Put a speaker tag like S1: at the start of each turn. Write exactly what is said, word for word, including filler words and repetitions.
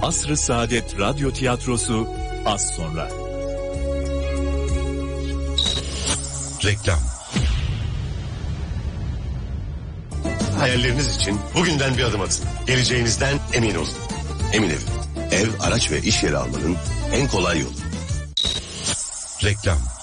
S1: Asr-ı Saadet Radyo Tiyatrosu az sonra.
S2: Reklam. Hayalleriniz için bugünden bir adım atın. Geleceğinizden emin olun. Emin Ev. Ev, araç ve iş yeri almanın en kolay yolu. Reklam.